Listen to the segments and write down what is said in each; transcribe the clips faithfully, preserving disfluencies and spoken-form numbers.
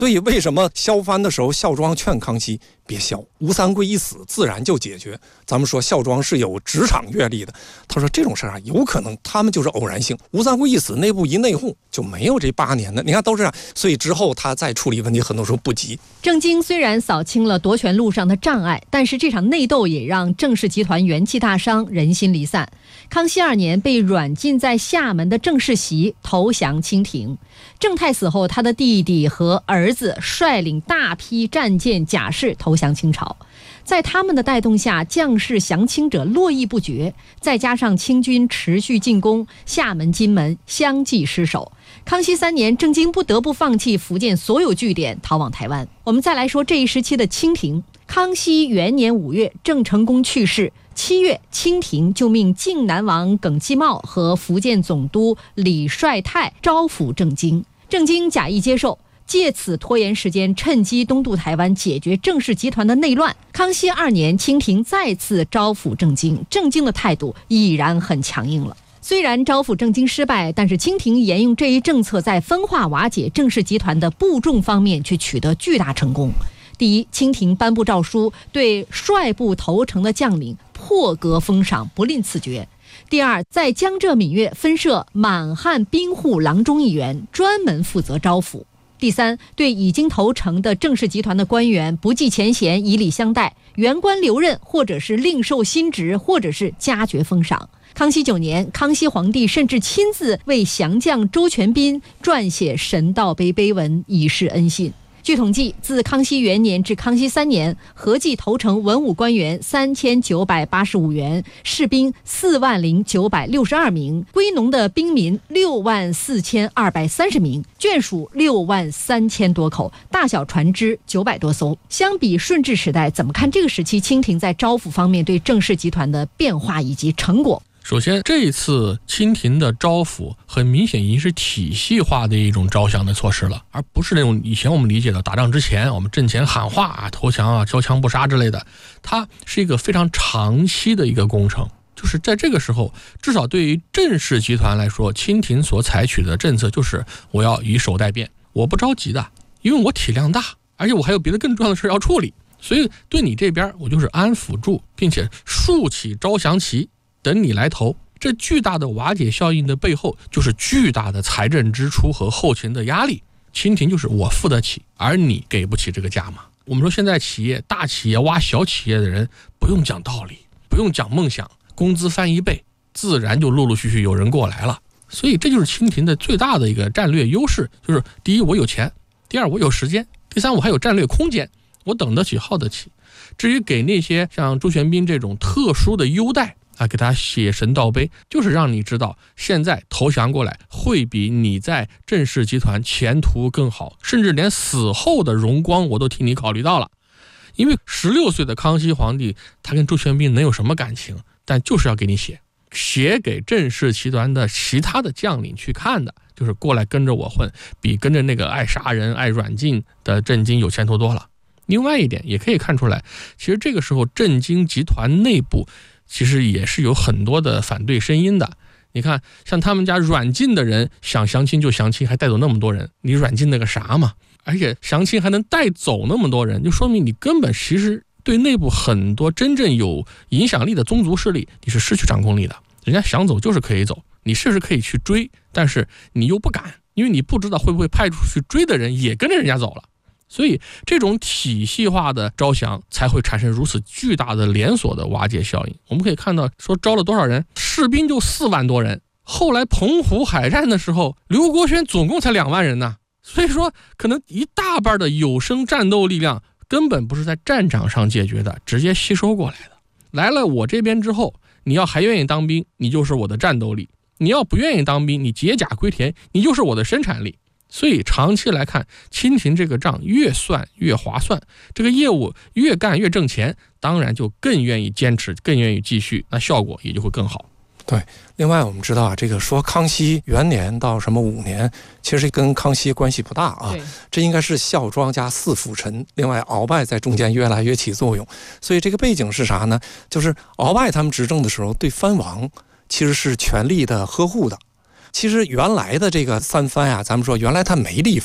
所以为什么削藩的时候孝庄劝康熙别削，吴三桂一死自然就解决。咱们说孝庄是有职场阅历的，他说这种事啊有可能他们就是偶然性，吴三桂一死内部一内讧就没有这八年的，你看都是这样，所以之后他再处理问题很多时候不急。 郑经虽然扫清了夺权路上的障碍，但是这场内斗也让郑氏集团元气大伤，人心离散。康熙二年被软禁在厦门的郑世袭投降清廷，郑泰死后，他的弟弟和儿子率领大批战舰甲士投降清朝。在他们的带动下，将士降清者络绎不绝，再加上清军持续进攻，厦门、金门相继失守。康熙三年，郑经不得不放弃福建所有据点，逃往台湾。我们再来说这一时期的清廷。康熙元年五月，郑成功去世，七月，清廷就命靖南王耿继茂和福建总督李帅泰招抚郑经，郑经假意接受，借此拖延时间，趁机东渡台湾，解决郑氏集团的内乱。康熙二年，清廷再次招抚郑经，郑经的态度已然很强硬了。虽然招抚郑经失败，但是清廷沿用这一政策，在分化瓦解郑氏集团的部众方面却取得巨大成功。第一，清廷颁布诏书，对率部投诚的将领破格封赏，不吝赐爵。第二，在江浙闽粤分设满汉兵户郎中一员，专门负责招抚。第三，对已经投诚的郑氏集团的官员不计前嫌，以礼相待，原官留任，或者是另授新职，或者是加爵封赏。康熙九年，康熙皇帝甚至亲自为降将周全斌撰写神道碑碑文，以示恩信。据统计，自康熙元年至康熙三年，合计投诚文武官员三千九百八十五员，士兵四万零九百六十二名，归农的兵民六万四千二百三十名，眷属六万三千多口，大小船只九百多艘。相比顺治时代，怎么看这个时期清廷在招抚方面对郑氏集团的变化以及成果？ 首先，这一次清廷的招抚很明显已经是体系化的一种招降的措施了，而不是那种以前我们理解的打仗之前我们阵前喊话啊、投降啊、交枪不杀之类的。它是一个非常长期的一个工程，就是在这个时候，至少对于郑氏集团来说，清廷所采取的政策就是我要以守待变，我不着急的，因为我体量大，而且我还有别的更重要的事要处理，所以对你这边我就是安抚住，并且竖起招降旗，等你来投。这巨大的瓦解效应的背后，就是巨大的财政支出和后勤的压力。清廷就是我付得起，而你给不起这个价码。我们说现在企业大企业挖小企业的人，不用讲道理，不用讲梦想，工资翻一倍，自然就陆陆续续有人过来了。所以这就是清廷的最大的一个战略优势，就是第一我有钱，第二我有时间，第三我还有战略空间，我等得起耗得起。至于给那些像周全斌这种特殊的优待啊，给他写神道碑，就是让你知道现在投降过来会比你在郑氏集团前途更好，甚至连死后的荣光我都替你考虑到了。因为十六岁的康熙皇帝他跟周全斌能有什么感情，但就是要给你写写给郑氏集团的其他的将领去看的，就是过来跟着我混，比跟着那个爱杀人爱软禁的郑经有前途多了。另外一点也可以看出来，其实这个时候郑经集团内部其实也是有很多的反对声音的。你看像他们家软禁的人想降清就降清，还带走那么多人，你软禁那个啥嘛？而且降清还能带走那么多人，就说明你根本其实对内部很多真正有影响力的宗族势力你是失去掌控力的。人家想走就是可以走，你是不是可以去追，但是你又不敢，因为你不知道会不会派出去追的人也跟着人家走了。所以这种体系化的招降才会产生如此巨大的连锁的瓦解效应。我们可以看到说招了多少人，士兵就四万多人，后来澎湖海战的时候刘国轩总共才两万人呢。所以说可能一大半的有生战斗力量根本不是在战场上解决的，直接吸收过来的。来了我这边之后，你要还愿意当兵，你就是我的战斗力；你要不愿意当兵，你解甲归田，你就是我的生产力。所以长期来看，清廷这个账越算越划算，这个业务越干越挣钱，当然就更愿意坚持，更愿意继续，那效果也就会更好。 对，另外我们知道啊，这个说康熙元年到什么五年，其实跟康熙关系不大啊，这应该是孝庄加四辅臣，另外鳌拜在中间越来越起作用。所以这个背景是啥呢？就是鳌拜他们执政的时候，对藩王其实是全力的呵护的。其实原来的这个三藩啊，咱们说原来他没立藩，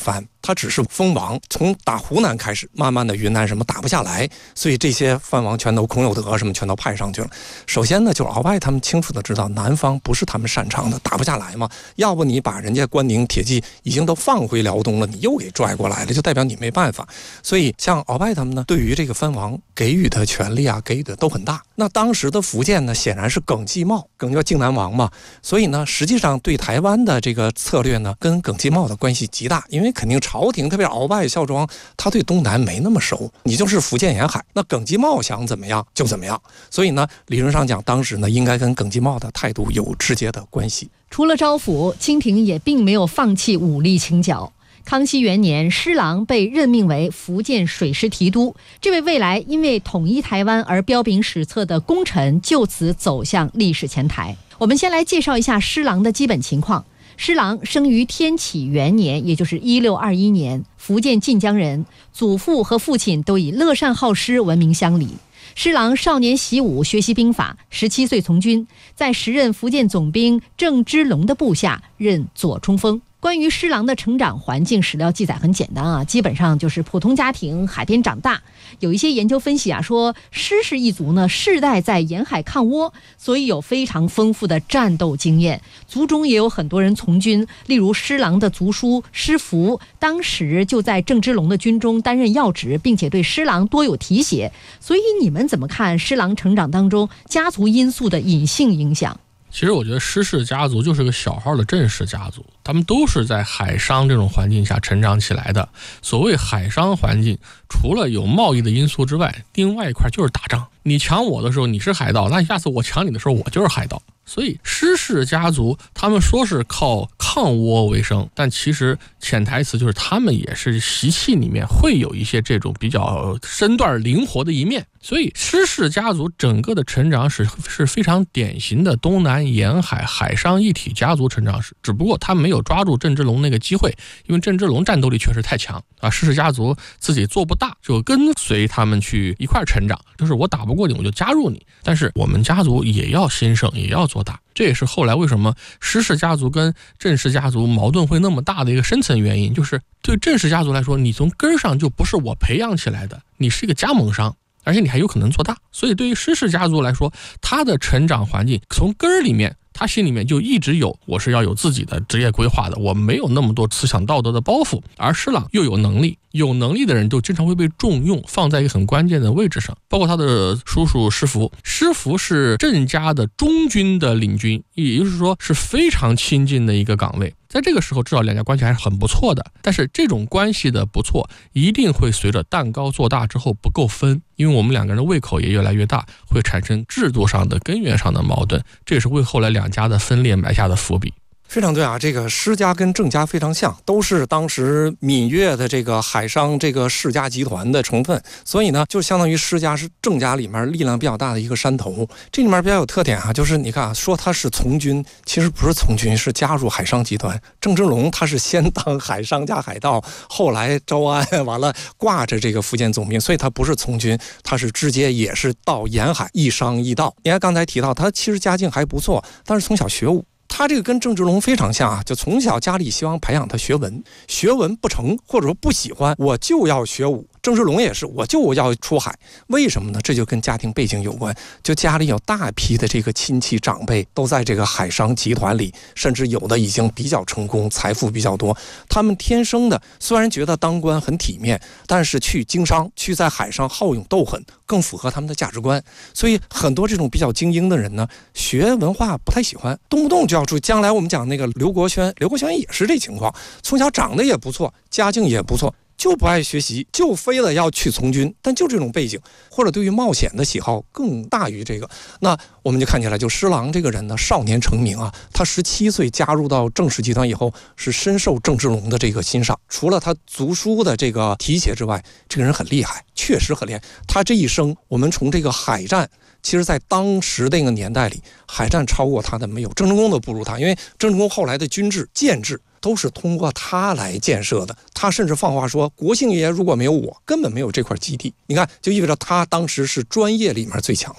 他只是封王，从打湖南开始，慢慢的云南什么打不下来，所以这些藩王全都孔有德什么全都派上去了。首先呢，就是鳌拜他们清楚的知道南方不是他们擅长的，打不下来嘛，要不你把人家关宁、铁骑已经都放回辽东了，你又给拽过来了，就代表你没办法。所以像鳌拜他们呢，对于这个藩王给予的权力啊，给予的都很大。那当时的福建呢，显然是耿继茂，耿叫靖南王嘛，所以呢，实际上对台湾的这个策略呢，跟耿继茂的关系极大，因为肯定朝廷，特别是鳌拜、孝庄，他对东南没那么熟，你就是福建沿海，那耿继茂想怎么样就怎么样。所以呢，理论上讲，当时呢，应该跟耿继茂的态度有直接的关系。 除了招抚，清廷也并没有放弃武力清剿。康熙元年，施琅被任命为福建水师提督，这位未来因为统一台湾而彪炳史册的功臣，就此走向历史前台。我们先来介绍一下施琅的基本情况。施琅生于天启元年，也就是一六二一年，福建晋江人，祖父和父亲都以乐善好施闻名乡里。施琅少年习武，学习兵法，十七岁从军，在时任福建总兵郑芝龙的部下任左冲锋。关于施琅的成长环境，史料记载很简单啊，基本上就是普通家庭，海边长大。有一些研究分析啊，说施氏一族呢，世代在沿海抗倭，所以有非常丰富的战斗经验。族中也有很多人从军，例如施琅的族叔施福，当时就在郑芝龙的军中担任要职，并且对施琅多有提携。所以你们怎么看施琅成长当中家族因素的隐性影响？ 其实我觉得施氏家族就是个小号的郑氏家族，他们都是在海商这种环境下成长起来的。所谓海商环境，除了有贸易的因素之外，另外一块就是打仗。你抢我的时候你是海盗，那下次我抢你的时候我就是海盗。所以施氏家族他们说是靠抗倭为生，但其实潜台词就是他们也是习气里面会有一些这种比较身段灵活的一面。所以施氏家族整个的成长史是非常典型的东南沿海海商一体家族成长史，只不过他没有抓住郑芝龙那个机会，因为郑芝龙战斗力确实太强啊，施氏家族自己做不大，就跟随他们去一块成长，就是我打不过你我就加入你，但是我们家族也要兴盛，也要做大。这也是后来为什么施氏家族跟郑氏家族矛盾会那么大的一个深层原因，就是对郑氏家族来说，你从根上就不是我培养起来的，你是一个加盟商，而且你还有可能做大。所以对于施氏家族来说，他的成长环境从根儿里面，他心里面就一直有我是要有自己的职业规划的，我没有那么多思想道德的包袱。而施琅又有能力，有能力的人就经常会被重用，放在一个很关键的位置上。包括他的叔叔施福，施福是郑家的中军的领军，也就是说是非常亲近的一个岗位。在这个时候至少两家关系还是很不错的，但是这种关系的不错一定会随着蛋糕做大之后不够分，因为我们两个人的胃口也越来越大，会产生制度上的根源上的矛盾，这也是为后来两家的分裂埋下的伏笔。 非常对啊，这个施家跟郑家非常像，都是当时闽粤的这个海商这个世家集团的成分，所以呢，就相当于施家是郑家里面力量比较大的一个山头。这里面比较有特点啊，就是你看啊，说他是从军，其实不是从军，是加入海商集团。郑芝龙他是先当海商加海盗，后来招安完了挂着这个福建总兵，所以他不是从军，他是直接也是到沿海一商一盗。你看刚才提到他其实家境还不错，但是从小学武。他这个跟郑芝龙非常像啊，就从小家里希望培养他学文，学文不成或者说不喜欢，我就要学武。郑芝龙也是，我就要出海，为什么呢？这就跟家庭背景有关，就家里有大批的这个亲戚长辈都在这个海商集团里，甚至有的已经比较成功，财富比较多。他们天生的虽然觉得当官很体面，但是去经商，去在海上好勇斗狠，更符合他们的价值观。所以很多这种比较精英的人呢，学文化不太喜欢，动不动就要出。将来我们讲那个刘国轩，刘国轩也是这情况，从小长得也不错，家境也不错，就不爱学习，就非得要去从军，但就这种背景，或者对于冒险的喜好更大于这个。那我们就看起来，就施琅这个人呢，少年成名啊，他十七岁加入到郑氏集团以后，是深受郑芝龙的这个欣赏。除了他族叔的这个提携之外，这个人很厉害，确实很厉害。他这一生，我们从这个海战，其实在当时那个年代里，海战超过他的没有，郑成功都不如他，因为郑成功后来的军制、建制都是通过他来建设的。他甚至放话说，国姓爷如果没有我，根本没有这块基地。你看，就意味着他当时是专业里面最强的。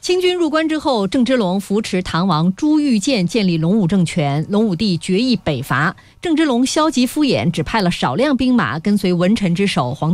清军入关之后，郑芝龙扶持唐王朱玉建建立隆武政权，隆武帝决意北伐。郑芝龙消极敷衍，只派了少量兵马跟随文臣之首黄